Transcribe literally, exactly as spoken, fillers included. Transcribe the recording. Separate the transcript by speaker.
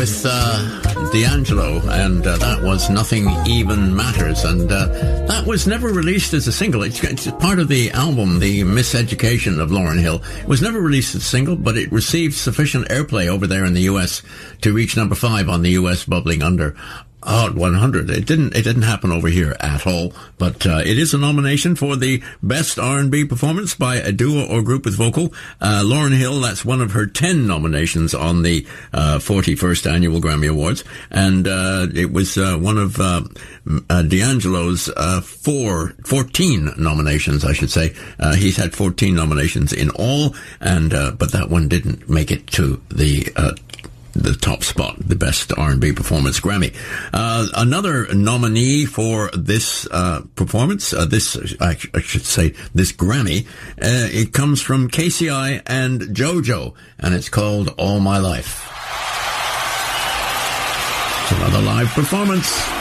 Speaker 1: with uh, D'Angelo, and uh, that was Nothing Even Matters, and uh, that was never released as a single. It's, it's part of the album, The Miseducation of Lauryn Hill. It was never released as a single, but it received sufficient airplay over there in the U S to reach number five on the U S Bubbling Under Hot one hundred. It didn't, it didn't happen over here at all, but, uh, it is a nomination for the best R and B performance by a duo or group with vocal. Uh, Lauryn Hill, that's one of her ten nominations on the, uh, forty-first annual Grammy Awards. And, uh, it was, uh, one of, uh, uh D'Angelo's, uh, four, fourteen nominations, I should say. Uh, he's had fourteen nominations in all, and, uh, but that one didn't make it to the, uh, the top spot, the best R and B performance Grammy. Uh, another nominee for this, uh, performance, uh, this, I, I should say, this Grammy, uh, it comes from K C I and JoJo, and it's called All My Life. It's another live performance.